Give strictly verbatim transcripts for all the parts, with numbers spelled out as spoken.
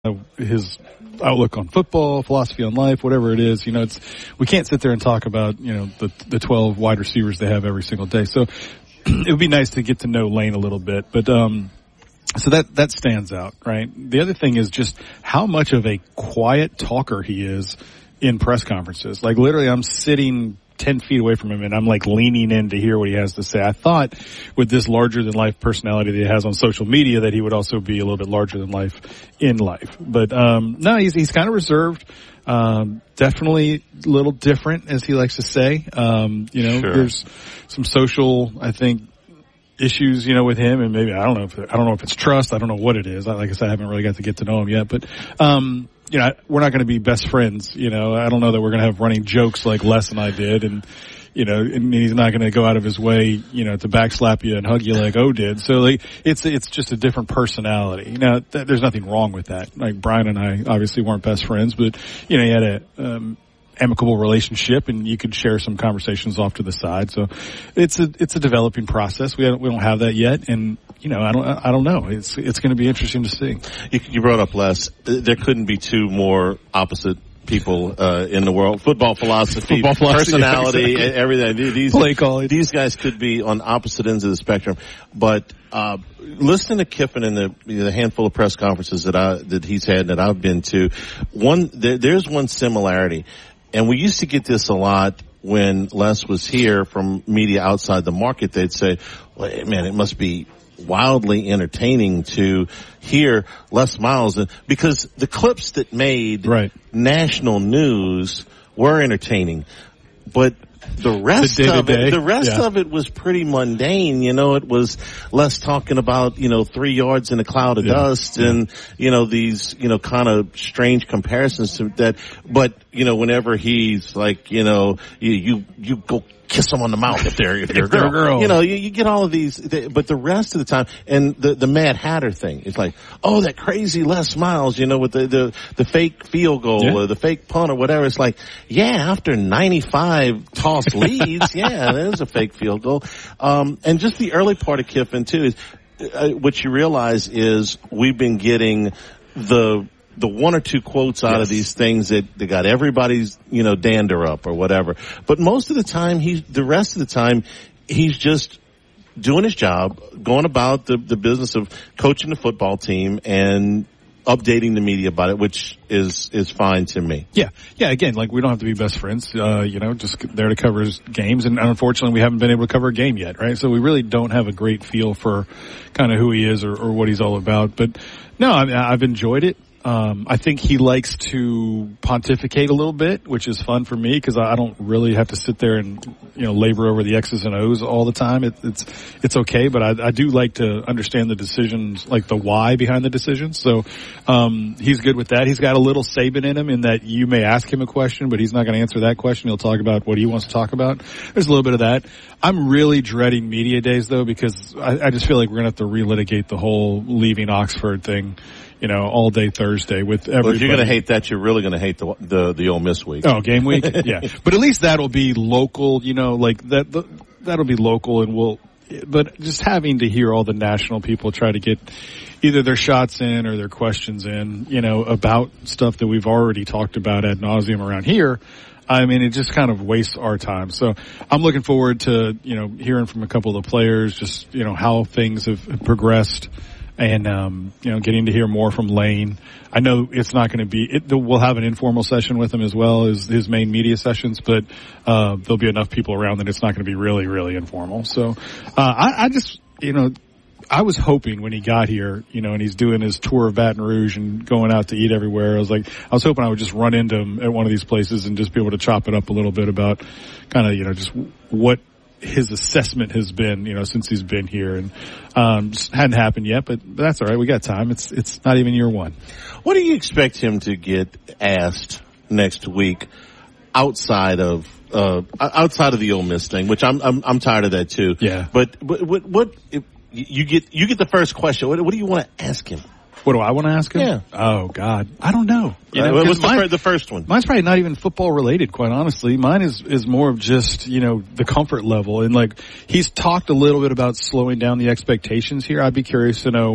his outlook on football, philosophy on life, whatever it is. You know, it's, we can't sit there and talk about, you know, the, the twelve wide receivers they have every single day. So it would be nice to get to know Lane a little bit, but, um, so that, that stands out, right? The other thing is just how much of a quiet talker he is in press conferences. Like literally I'm sitting ten feet away from him and I'm like leaning in to hear what he has to say. I thought with this larger than life personality that he has on social media that he would also be a little bit larger than life in life. But, um, no, he's, he's kind of reserved. Um, definitely a little different, as he likes to say. Um, you know, sure. There's some social, I think, issues, you know, with him, and maybe, I don't know if, I don't know if it's trust. I don't know what it is. Like I said, I haven't really got to get to know him yet, but, um, you know, we're not going to be best friends. You know, I don't know that we're going to have running jokes like Les and I did, and, you know, and he's not going to go out of his way, you know, to backslap you and hug you like O did. So like, it's, it's just a different personality. Now, th- there's nothing wrong with that. Like Brian and I obviously weren't best friends, but, you know, he had a, um, amicable relationship and you could share some conversations off to the side. So it's a, it's a developing process. We don't, we don't have that yet. And, you know, I don't, I don't know. It's, it's going to be interesting to see. You, you brought up Les. There couldn't be two more opposite people, uh, in the world. Football philosophy, Football philosophy personality, yeah, exactly. everything. These, Play calling. These guys could be on opposite ends of the spectrum. But, uh, listening to Kiffin in the, the handful of press conferences that I, that he's had and that I've been to, one, there, there's one similarity. And we used to get this a lot when Les was here from media outside the market. They'd say, well, man, it must be wildly entertaining to hear Les Miles. Because the clips that made right. national news were entertaining. But the rest the of it, the rest yeah. of it was pretty mundane. You know, it was Les talking about, you know, three yards in a cloud of yeah. dust yeah. and, you know, these, you know, kind of strange comparisons to that. But, you know, whenever he's like, you know, you, you, you go kiss them on the mouth if they're, if they're, if they're a girl. You know, you, you get all of these, they, but the rest of the time, and the, the Mad Hatter thing, it's like, oh, that crazy Les Miles, you know, with the, the, the fake field goal yeah. or the fake punt or whatever. It's like, yeah, after ninety-five toss leads, yeah, there's a fake field goal. Um, and just the early part of Kiffin too is, uh, what you realize is we've been getting the, the one or two quotes out yes. of these things that, that got everybody's, you know, dander up or whatever. But most of the time, he's, the rest of the time, he's just doing his job, going about the, the business of coaching the football team and updating the media about it, which is, is fine to me. Yeah. Yeah. Again, like we don't have to be best friends, uh, you know, just there to cover games. And unfortunately, we haven't been able to cover a game yet, right? So we really don't have a great feel for kind of who he is or, or what he's all about. But no, I mean, I've enjoyed it. Um, I think he likes to pontificate a little bit, which is fun for me because I don't really have to sit there and, you know, labor over the X's and O's all the time. It, it's, it's okay, but I, I do like to understand the decisions, like the why behind the decisions. So, um, he's good with that. He's got a little Saban in him in that you may ask him a question, but he's not going to answer that question. He'll talk about what he wants to talk about. There's a little bit of that. I'm really dreading media days though because I, I just feel like we're going to have to relitigate the whole leaving Oxford thing. You know, all day Thursday with everybody. Well, if you're going to hate that, you're really going to hate the, the, the Ole Miss week. Oh, game week? Yeah. But at least that'll be local, you know, like that, the, that'll be local and we'll, but just having to hear all the national people try to get either their shots in or their questions in, you know, about stuff that we've already talked about ad nauseum around here. I mean, it just kind of wastes our time. So I'm looking forward to, you know, hearing from a couple of the players, just, you know, how things have progressed. And, um, you know, getting to hear more from Lane. I know it's not going to be, it, we'll have an informal session with him as well as his main media sessions, but, uh, there'll be enough people around that it's not going to be really, really informal. So, uh, I, I just, you know, I was hoping when he got here, you know, and he's doing his tour of Baton Rouge and going out to eat everywhere. I was like, I was hoping I would just run into him at one of these places and just be able to chop it up a little bit about kind of, you know, just what his assessment has been, you know, since he's been here, and um just hadn't happened yet, but that's all right. We got time. It's it's not even year one. What do you expect him to get asked next week outside of uh outside of the Ole Miss thing, which I'm I'm I'm tired of that too. Yeah. But what what, what if you get you get the first question. What, what do you want to ask him? What do I want to ask him? Yeah. Oh, God. I don't know. You know, uh, what's the, mine, fir- the first one? Mine's probably not even football related, quite honestly. Mine is, is more of just, you know, the comfort level. And like, he's talked a little bit about slowing down the expectations here. I'd be curious to know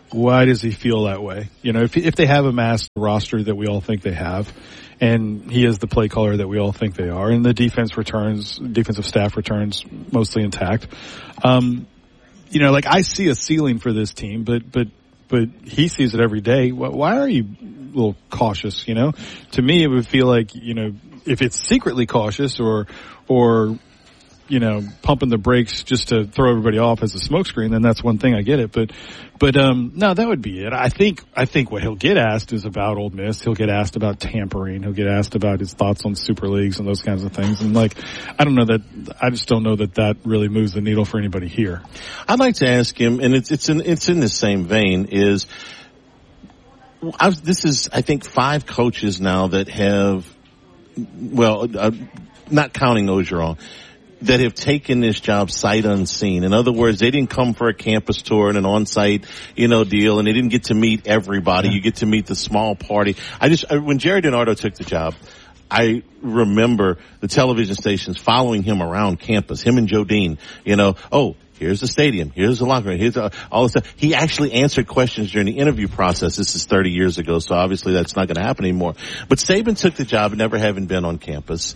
why does he feel that way? You know, if if they have a masked roster that we all think they have, and he is the play caller that we all think they are, and the defense returns, defensive staff returns mostly intact. Um, you know, like I see a ceiling for this team, but but but he sees it every day. Why are you a little cautious? You know, to me it would feel like, you know, if it's secretly cautious or or you know, pumping the brakes just to throw everybody off as a smokescreen, then that's one thing. I get it. But, but, um, no, that would be it. I think, I think what he'll get asked is about Ole Miss. He'll get asked about tampering. He'll get asked about his thoughts on super leagues and those kinds of things. And like, I don't know that, I just don't know that that really moves the needle for anybody here. I'd like to ask him, and it's, it's in, it's in the same vein, is, I've, this is, I think, five coaches now that have, well, uh, not counting Orgeron, that have taken this job sight unseen. In other words, they didn't come for a campus tour and an on-site, you know, deal, and they didn't get to meet everybody. Yeah. You get to meet the small party. I just, when Jerry DiNardo took the job, I remember the television stations following him around campus, him and Joe Dean, you know, oh, here's the stadium, here's the locker room, here's all this stuff. He actually answered questions during the interview process. This is thirty years ago, so obviously that's not going to happen anymore. But Saban took the job, never having been on campus,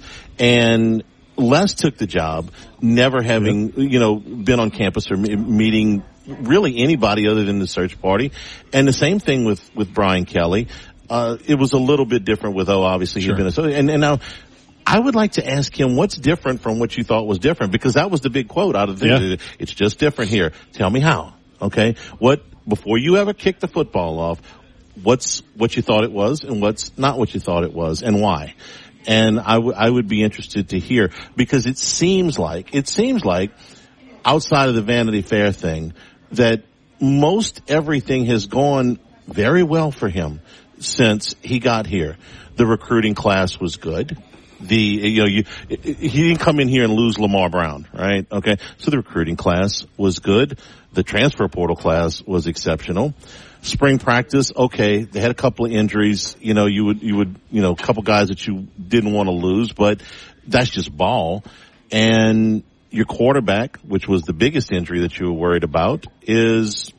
and Les took the job, never having, you know, been on campus or meeting really anybody other than the search party. And the same thing with, with Brian Kelly. Uh, it was a little bit different with, oh, obviously sure. he'd been a, and, and now I would like to ask him what's different from what you thought was different, because that was the big quote out of the, yeah. It's just different here. Tell me how. Okay. What, before you ever kick the football off, what's what you thought it was and what's not what you thought it was and why? And I, w- I would be interested to hear, because it seems like, it seems like outside of the Vanity Fair thing that most everything has gone very well for him since he got here. The recruiting class was good. The, you know, you, he didn't come in here and lose Lamar Brown, right? Okay. So the recruiting class was good. The transfer portal class was exceptional. Spring practice, okay, they had a couple of injuries, you know, you would, you would, you know, a couple guys that you didn't want to lose, but that's just ball. And your quarterback, which was the biggest injury that you were worried about, is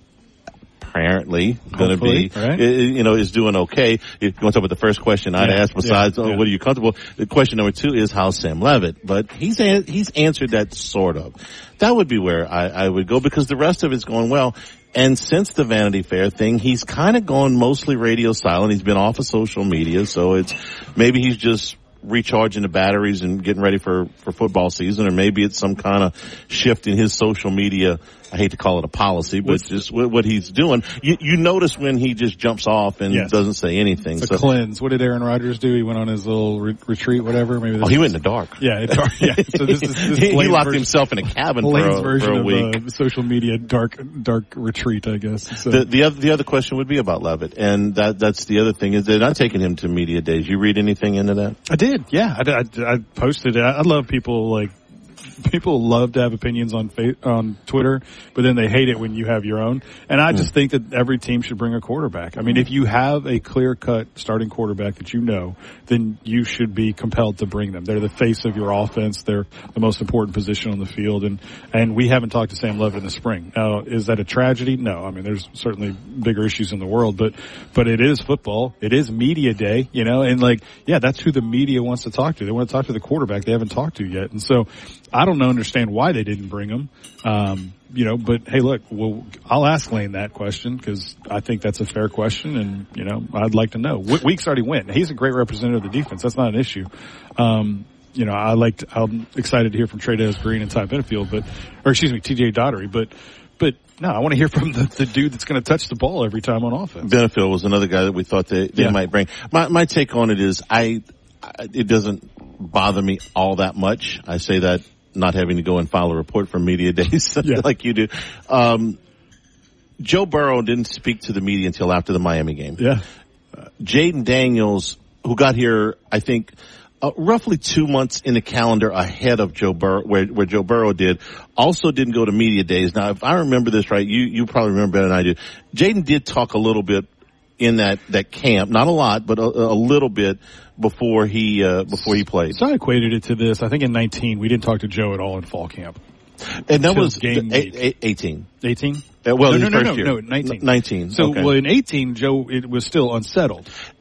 apparently going to be, right? You know, is doing okay. If you want to talk about the first question I'd yeah, ask besides, yeah, oh, yeah. what are you comfortable? The question number two is how's Sam Levitt? But he's, he's answered that sort of. That would be where I, I would go, because the rest of it's going well. And since the Vanity Fair thing, he's kind of gone mostly radio silent. He's been off of social media, so it's maybe he's just recharging the batteries and getting ready for, for football season, or maybe it's some kind of shift in his social media. I hate to call it a policy, but What's, just what, what he's doing. You, you notice when he just jumps off and yes. doesn't say anything. It's so, a cleanse. What did Aaron Rodgers do? He went on his little re- retreat, whatever. Maybe oh, he went in the dark. Yeah, dark. Yeah. So this is this he, he locked version, himself in a cabin for a, version for a week. Of, uh, social media dark dark retreat, I guess. So. The, the other the other question would be about Levitt, and that that's the other thing is they're not taking him to media days. You read anything into that? I did. Yeah, I, I, I posted it. I love people like. People love to have opinions on on Twitter, but then they hate it when you have your own. And I just mm. think that every team should bring a quarterback. I mean, if you have a clear-cut starting quarterback that you know, then you should be compelled to bring them. They're the face of your offense. They're the most important position on the field. And, and we haven't talked to Sam Levitt in the spring. Now, is that a tragedy? No. I mean, there's certainly bigger issues in the world, but, but it is football. It is media day, you know, and like, yeah, that's who the media wants to talk to. They want to talk to the quarterback they haven't talked to yet. And so I don't understand why they didn't bring him. Um, you know, but hey, look, well, I'll ask Lane that question because I think that's a fair question, and you know, I'd like to know. Weeks already went. He's a great representative of the defense. That's not an issue. Um, you know, I liked. I'm excited to hear from Trey'Dez Green and Ty Benefield, but, or excuse me, T J Daugherty, but. But no, I want to hear from the, the dude that's going to touch the ball every time on offense. Benefield was another guy that we thought they, they yeah. might bring. My my take on it is, I, I it doesn't bother me all that much. I say that. Not having to go and file a report from media days yeah. like you do. Um, Joe Burrow didn't speak to the media until after the Miami game. Yeah. Uh, Jaden Daniels, who got here, I think, uh, roughly two months in the calendar ahead of Joe Burrow, where, where Joe Burrow did, also didn't go to media days. Now, if I remember this right, you, you probably remember better than I do. Jaden did talk a little bit in that, that camp, not a lot, but a, a little bit before he, uh, before he played. So I equated it to this. I think in nineteen, we didn't talk to Joe at all in fall camp. And that Till was game the, a, a, eighteen. eighteen? Uh, well, no, his no, first no, year. no, nineteen. nineteen. So, okay. well, in eighteen, Joe, it was still unsettled.